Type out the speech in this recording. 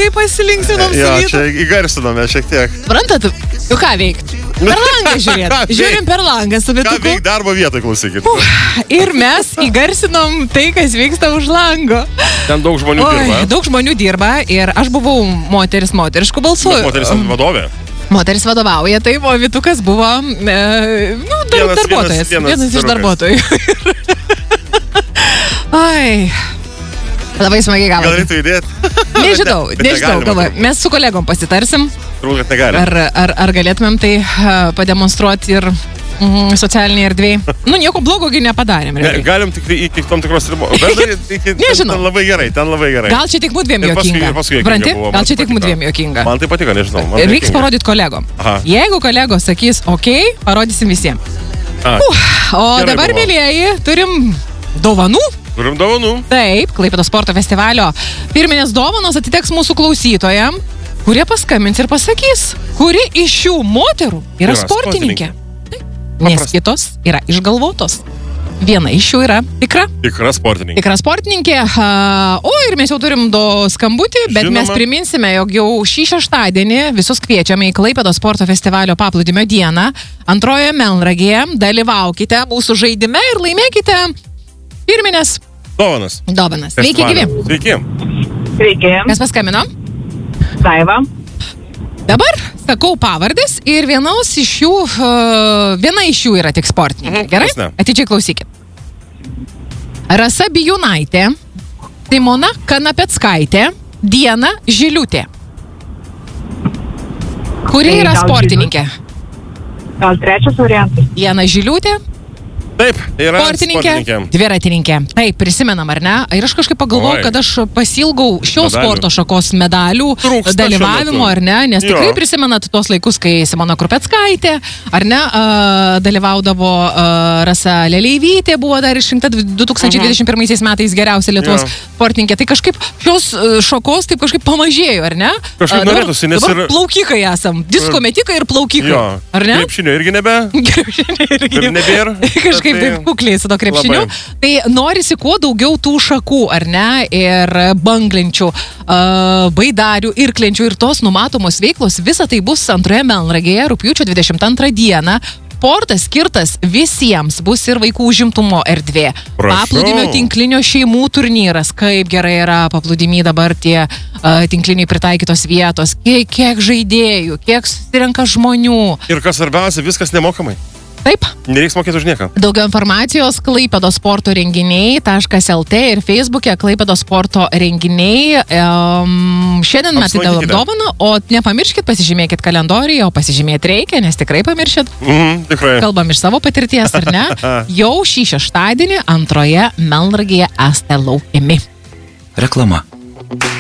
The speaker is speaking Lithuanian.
kaip pasilinksinom su rytu. Čia įgarsinome šiek tiek. Suprantat, ką veikt? Per langą žiūrėt. Žiūrim per langą su Vytuku. Ką veikt darbo vietoj, klausykit. Ir mes įgarsinom tai, kas vyksta už lango. Ten daug žmonių dirba. Daug žmonių dirba ir aš buvau moteriškų balsų. Moteris vadovė. Moteris vadovauja, taip, o Vytukas buvo darbuotojas. Vienas iš darbuotojų. Ai. Labai smagiai gavome. Gal reitų įdėti? Nežinau, galvoju. Mes su kolegom pasitarsim. Turbūt, kad negalim. Ar galėtumėm tai pademonstruoti ir socialiniai erdvėjai? Nu, nieko blogogi nepadarėm. Galim tik iki tam tikros ribos. Nežinau. Ten labai gerai. Gal čia tik mūdviem juokinga. Gal čia tik mūdviem juokinga. Man tai patiko, nežinau. Reiks parodyti kolegom. Jeigu kolegos sakys, okei, parodysim visiems. O dabar, mėlieji, turim dovanų. Taip, Klaipėdos sporto festivalio pirminės dovanos atiteks mūsų klausytojam, kurie paskambins ir pasakys, kuri iš šių moterų yra sportininkė. Nes kitos yra išgalvotos. Viena iš jų yra tikra sportininkė. O ir mes jau turim skambutį, bet mes priminsime, jog jau šį šeštadienį visus kviečiame į Klaipėdos sporto festivalio paplūdimio dieną. Antrojoje Melnragėje dalyvaukite mūsų žaidime ir laimėkite pirminės dovanas. Sveiki, gyvi. Sveiki. Kas paskambino? Daiva. Dabar sakau pavardės ir viena iš jų yra tik sportininkė. Gerai? Atidžiai klausykit. Rasa Bijūnaitė, Simona Kanapeckaitė, Diana Žiliūtė. Kuri yra sportininkė? Gal trečias variantas. Diana Žiliūtė. Taip, yra sportininkė. Dviratininkė. Taip, prisimenam, ar ne? Ir aš kažkaip pagalvojau, kad aš pasilgau šios sporto šakos medalių dalyvavimo, ar ne? Nes tikrai prisimenat tuos laikus, kai Simona Krupeckaitė, ar ne, dalyvaudavo Rasa Leleivytė, buvo dar išrinkta 2021 metais geriausia Lietuvos sportininkė. Tai kažkaip šios šakos taip kažkaip pamažėjo, ar ne? Kažkaip norėtųsi, nes dabar plaukikai esam. Diskometika ir plaukikai. Ar ne? Krepšinio irgi nebėra. Kažkaip taip kukliai su to krepšiniu. Tai norisi kuo daugiau tų šakų, ar ne, ir banglenčių, baidarių, irklenčių ir tos numatomos veiklos. Visa tai bus antroje Melnragėje rugpjūčio 22 dieną. Sportas skirtas visiems, bus ir vaikų užimtumo erdvė. Paplūdimio tinklinio šeimų turnyras. Kaip gerai yra paplūdimy dabar tie tinkliniai pritaikytos vietos. Kiek žaidėjų, kiek susirenka žmonių. Ir kas svarbiausia, viskas nemokamai. Taip. Nereiks mokėti už nieką. Daugiau informacijos Klaipėdos sporto renginiai.lt ir Facebook'e Klaipėdos sporto renginiai. Šiandien mes įdėlom dovaną, o nepamirškit, pasižymėkit kalendoriją, o pasižymėti reikia, nes tikrai pamiršit. Tikrai. Kalbam iš savo patirties, ar ne? Jau šį šeštadienį antroje Melnragėje esate laukiami. Reklama.